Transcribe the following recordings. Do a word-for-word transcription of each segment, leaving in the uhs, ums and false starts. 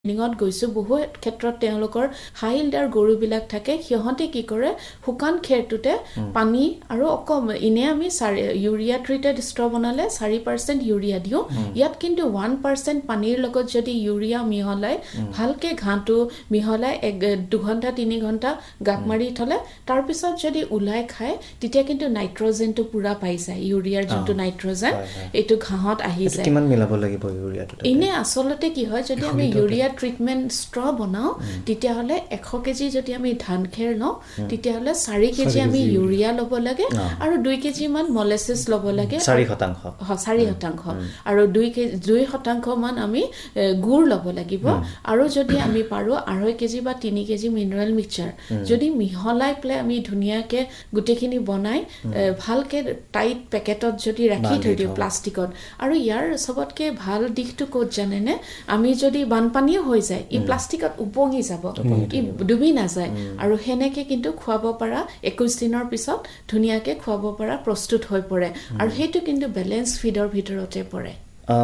ট্ৰেইনিঙত গৈছো বহুত ক্ষেত্ৰত তেওঁলোকৰ হাই ইল্ডাৰ গৰুবিলাক থাকে সিহঁতে কি কৰে শুকান খেৰটোতে পানী আৰু অকম ইনে আমি ইউৰিয়া ট্ৰিটেড ষ্ট্ৰ বনালে চাৰি পাৰ্চেণ্ট ইউৰিয়া দিও ইয়াত কিন্তু ওৱান পাৰ্চেণ্ট পানীৰ লগত যদি ইউৰিয়া মিহলাই ভালকে ঘাঁটো মিহলাই এক দুঘণ্টা তিনি ঘণ্টা গাক মাৰি থলে তাৰ পিছত যদি উলাই খায় তেতিয়া কিন্তু নাইট্ৰজেনটো পুৰা পাই যায় ইউৰিয়াৰ যোনটো নাইট্ৰজেন এটো ঘাঁহত আহি যায় কিমান মিলাব লাগিব ইউৰিয়াটো ইনে আসলতে কি হয় যদি আমি ইউৰিয়া ট্ৰিটমেন্ট ষ্ট্ৰ বনাও তেতিয়া হলে এশ কেজি যদি আমি ধান খেৰ ন তেতিয়া হলে চাৰি কেজি আমি ইউৰিয়া লব লাগে আৰু দুই কেজি মান মলেসিছ লব লাগে চাৰি শতাংশ হ চাৰি শতাংশ আৰু দুই কেজি দুই শতাংশ মান আমি গুড় লব লাগিব আৰু যদি আমি পাৰো আঢ়ৈ কেজি বা তিনি কেজি মিনাৰেল মিক্সচাৰ যদি মিহলাই প্লে আমি ধুনিয়াকে গুটেখিনি বনাই ভালকে টাইট পেকেটত যদি ৰাখি থৈ দিও প্লাষ্টিকত আৰু ইয়াৰ সবতকে ভাল দিকটো ক'ত জানেনে আমি যদি বানপানীও হৈ যায় ই প্লাষ্টিকত উপঙি যাব ই ডুবি না যায় আৰু হেনেকে কিন্তু খুৱাব পৰা একৈশ দিনৰ পিছত ধুনিয়াকে খুৱাব পৰা প্ৰস্তুত হৈ পৰে আৰু হেতু কিন্তু ব্যালেন্স ফিডৰ ভিতৰতে পৰে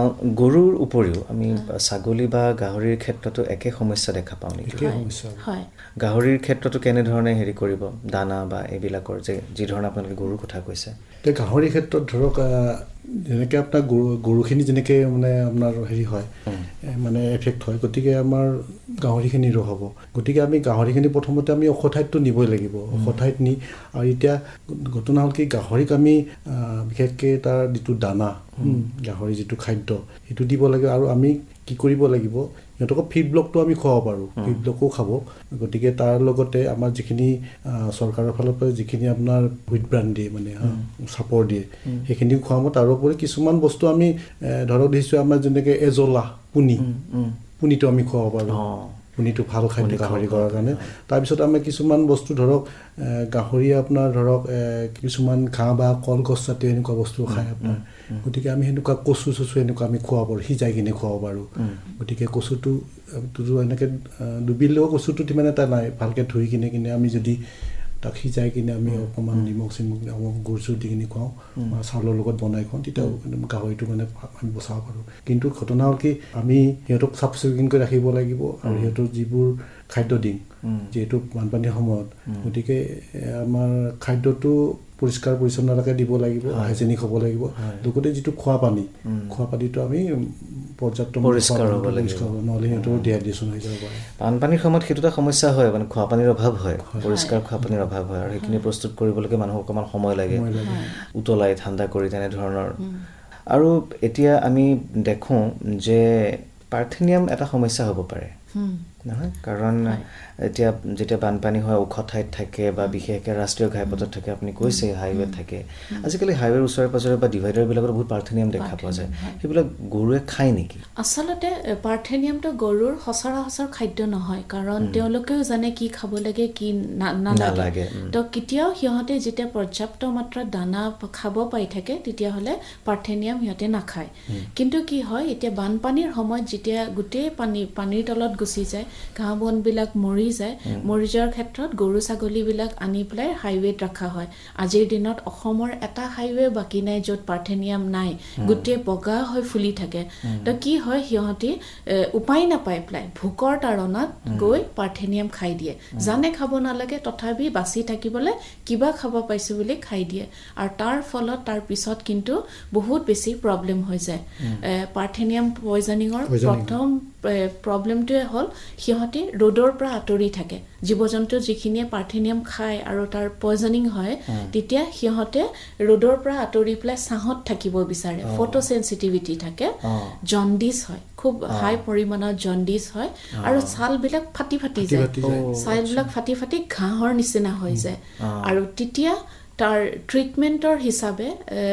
গৰুৰ উপৰিও আমি ছাগলী বা গাহৰিৰ ক্ষেত্ৰতো একে সমস্যা দেখা পাওঁ নেকি একে সমস্যা হয় গাহৰিৰ ক্ষেত্ৰতো কেনে ধৰণে হেৰি কৰিব দানা বা এইবিলাকৰ যে যি ধৰণে আপোনালোকে গৰুৰ কথা কৈছে তে গাহৰিৰ ক্ষেত্ৰত ধৰক যেনেকে আপোনাৰ গৰু গৰুখিনি যেনেকে মানে আপোনাৰ হেৰি হয় মানে এফেক্ট হয় গতিকে আমাৰ গাহৰিখিনিৰো হ'ব গতিকে আমি গাহৰিখিনি প্ৰথমতে আমি অখঠাইতটো নিবই লাগিব অখঠাইত নি আৰু এতিয়া ঘটনা হ'ল কি গাহৰিক আমি বিশেষকৈ তাৰ যিটো দানা গাহৰি যিটো খাদ্য সেইটো দিব লাগে আৰু আমি কি কৰিব লাগিব সিহঁতক ফিড ব্লকটো আমি খুৱাব পাৰোঁ ফিড ব্লকো খাব গতিকে তাৰ লগতে আমাৰ যিখিনি চৰকাৰৰ ফালৰ পৰা যিখিনি আপোনাৰ হুইট ব্ৰাণ্ড দিয়ে মানে চাপৰ দিয়ে সেইখিনিও খুৱাব তাৰোপৰি কিছুমান বস্তু আমি ধৰক দিছোঁ আমাৰ যেনেকৈ এজলা পুনি পুনিটো আমি খুৱাব পাৰোঁ পুনিটো ভাল খাদ্য গাহৰি কৰাৰ কাৰণে তাৰপিছত আমি কিছুমান বস্তু ধৰক গাহৰি আপোনাৰ ধৰক কিছুমান ঘাঁহ বা কলগছ জাতীয় এনেকুৱা বস্তু খায় আপোনাৰ গতিকে আমি সেনেকুৱা কচু চচু এনেকুৱা আমি খুৱাব পাৰোঁ সিজাই কিনে খুৱাব পাৰোঁ গতিকে কচুটো এনেকৈ ডুবিলেও কচুটো ইমান এটা নাই ভালকৈ ধুই কিনে কিনে আমি যদি তাক সিজাই কিনে আমি অকণমান নিমখ চিমখ গুড় চুৰ দি কিনে খুৱাওঁ বা চাউলৰ লগত বনাই খুৱাওঁ তেতিয়াও গাহৰিটো মানে আমি বচাব পাৰোঁ কিন্তু ঘটনা হ'ল কি আমি সিহঁতক চাফ চিকুণকৈ ৰাখিব লাগিব আৰু সিহঁতৰ যিবোৰ খাদ্য দিম যিহেতু বানপানীৰ সময়ত গতিকে আমাৰ খাদ্যটো পৰিষ্কাৰ পৰিচ্ছন্নতাকৈ দিব লাগিব হাইজেনিক হ'ব লাগিব লগতে যিটো খোৱা পানী খোৱা পানীটো আমি পৰ্যাপ্ত পৰিষ্কাৰ হ'ব লাগিব নহ'লে সিহঁতৰ ডিহাইড্ৰেশ্যন হৈ যাব পাৰে বানপানীৰ সময়ত সেইটো এটা সমস্যা হয় মানে খোৱা পানীৰ অভাৱ হয় পৰিষ্কাৰ খোৱা পানীৰ অভাৱ হয় আৰু সেইখিনি প্ৰস্তুত কৰিবলৈকে মানুহক অকণমান সময় লাগে উতলাই ঠাণ্ডা কৰি তেনেধৰণৰ আৰু এতিয়া আমি দেখোঁ যে পাৰ্থেনিয়াম এটা সমস্যা হ'ব পাৰে নহয় কাৰণ এতিয়া যেতিয়া বানপানী হয় ওখ ঠাইত থাকে বা বিশেষকৈ ৰাষ্ট্ৰীয় ঘাইপথত থাকে আপুনি কৈছে হাইৱেত থাকে আজিকালি হাইৱেৰ ওচৰে পাজৰে বা ডিভাইডাৰবিলাকত বহুত পাৰ্থেনিয়াম দেখা পোৱা যায় সেইবিলাক গৰুৱে খায় নেকি আচলতে পাৰ্থেনিয়ামটো গৰুৰ সচৰাচৰ খাদ্য নহয় কাৰণ তেওঁলোকেও জানে কি খাব লাগে কি নালাগে তো কেতিয়াও সিহঁতে যেতিয়া পৰ্যাপ্ত মাত্ৰাত দানা খাব পাই থাকে তেতিয়াহ'লে পাৰ্থেনিয়াম সিহঁতে নাখায় কিন্তু কি হয় এতিয়া বানপানীৰ সময়ত যেতিয়া গোটেই পানী পানীৰ তলত গুচি যায় ঘাঁহ বনবিলাক মৰি যায় মৰি যোৱাৰ ক্ষেত্ৰত গৰু ছাগলীবিলাক আনি পেলাই হাইৱেত ৰখা হয় আজিৰ দিনত অসমৰ এটা হাইৱে বাকী নাই য'ত পাৰ্থেনিয়াম নাই গোটেই বগা হৈ ফুলি থাকে তো কি হয় সিহঁতি উপায় নাপাই পেলাই ভোকৰ তাৰণত গৈ পাৰ্থেনিয়াম খাই দিয়ে জানে খাব নালাগে তথাপি বাচি থাকিবলৈ কিবা খাব পাইছো বুলি খাই দিয়ে আৰু তাৰ ফলত তাৰ পিছত কিন্তু বহুত বেছি প্ৰব্লেম হৈ যায় পাৰ্থেনিয়াম পয়জনিঙৰ প্ৰথম প্ৰব্লেমটোৱে হ'ল সিহঁতে ৰ'দৰ পৰা আঁতৰি থাকে জীৱ জন্তু যিখিনিয়ে পাৰ্থেনিয়াম খায় আৰু তাৰ পয়জনিং হয় তেতিয়া সিহঁতে ৰ'দৰ পৰা আঁতৰি পেলাই ছাঁহত থাকিব বিচাৰে ফটো চেনচিটিভিটি থাকে জণ্ডিছ হয় খুব হাই পৰিমাণৰ জণ্ডিছ হয় আৰু ছালবিলাক ফাটি ফাটি যায় ছালবিলাক ফাটি ফাটি ঘাঁহৰ নিচিনা হৈ যায় আৰু তেতিয়া তাৰ ট্ৰিটমেণ্টৰ হিচাপে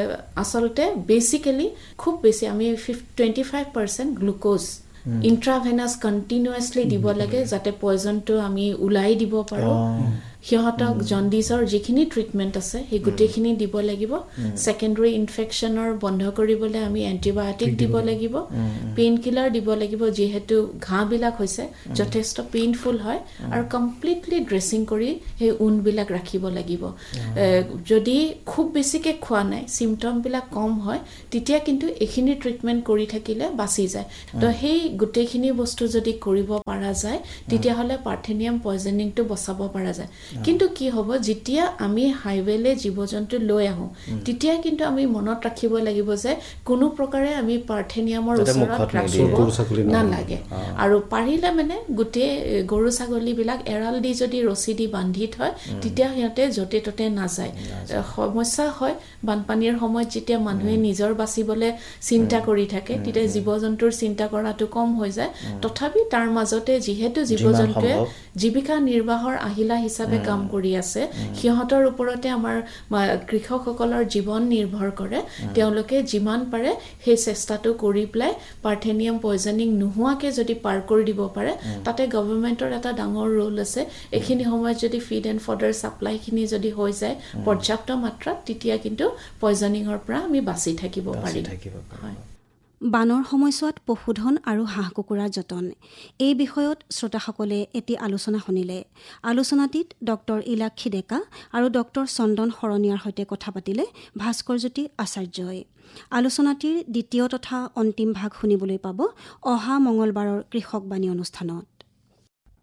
আচলতে বেচিকেলি খুব বেছি আমি twenty five percent glucose intravenous continuously দিব লাগে যাতে পয়জনটো আমি উলাই দিব পাৰোঁ সিহঁতক জণ্ডিছৰ যিখিনি ট্ৰিটমেণ্ট আছে সেই গোটেইখিনি দিব লাগিব ছেকেণ্ডাৰী ইনফেকশ্যনৰ বন্ধ কৰিবলৈ আমি এণ্টিবায়'টিক দিব লাগিব পেইন কিলাৰ দিব লাগিব যিহেতু ঘাঁবিলাক হৈছে যথেষ্ট পেইনফুল হয় আৰু কমপ্লিটলি ড্ৰেছিং কৰি সেই উনবিলাক ৰাখিব লাগিব যদি খুব বেছিকৈ খোৱা নাই চিমটমবিলাক কম হয় তেতিয়া কিন্তু এইখিনি ট্ৰিটমেণ্ট কৰি থাকিলে বাচি যায় তো সেই গোটেইখিনি বস্তু যদি কৰিব পৰা যায় তেতিয়াহ'লে পাৰ্থেনিয়াম পয়জনিংটো বচাব পৰা যায় কিন্তু কি হ'ব যেতিয়া আমি হাইৱেলে জীৱ জন্তু লৈ আহোঁ তেতিয়া কিন্তু আমি মনত ৰাখিব লাগিব যে কোনো প্ৰকাৰে আমি পাৰ্থেনিয়ামৰ ওচৰত ৰাখিব নালাগে আৰু পাৰিলে মানে গোটেই গৰু ছাগলীবিলাক এৰাল দি যদি ৰছী দি বান্ধি থয় তেতিয়া সিহঁতে য'তে ত'তে নাযায় সমস্যা হয় বানপানীৰ সময়ত যেতিয়া মানুহে নিজৰ বাচিবলৈ চিন্তা কৰি থাকে তেতিয়া জীৱ জন্তুৰ চিন্তা কৰাটো কম হৈ যায় তথাপি তাৰ মাজতে যিহেতু জীৱ জন্তুৱে জীৱিকা নিৰ্বাহৰ আহিলা হিচাপে কাম কৰি আছে সিহঁতৰ ওপৰতে আমাৰ কৃষকসকলৰ জীৱন নিৰ্ভৰ কৰে তেওঁলোকে যিমান পাৰে সেই চেষ্টাটো কৰি পেলাই পাৰ্থেনিয়াম পয়জনিং নোহোৱাকৈ যদি পাৰ কৰি দিব পাৰে তাতে গভৰ্ণমেণ্টৰ এটা ডাঙৰ ৰোল আছে এইখিনি সময়ত যদি ফিড এণ্ড ফডাৰ ছাপ্লাইখিনি যদি হৈ যায় পৰ্যাপ্ত মাত্ৰাত তেতিয়া কিন্তু পয়জনিঙৰ পৰা আমি বাচি থাকিব পাৰিম হয় বানৰ সময়ছোৱাত পশুধন আৰু হাঁহ কুকুৰাৰ যতন এই বিষয়ত শ্ৰোতাসকলে এটি আলোচনা শুনিলে আলোচনাটিত ডক্টৰ ইলাক্ষী ডেকা আৰু ডক্টৰ চন্দন শৰণীয়াৰ সৈতে কথা পাতিলে ভাস্কৰজ্যোতি আচাৰ্যই আলোচনাটিৰ দ্বিতীয় তথা অন্তিম ভাগ শুনিবলৈ পাব অহা মঙলবাৰৰ কৃষকবাণী অনুষ্ঠানত